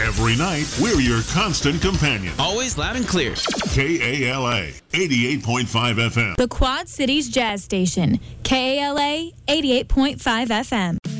Every night, we're your constant companion. Always loud and clear. KALA 88.5 FM. The Quad Cities Jazz Station. KALA 88.5 FM.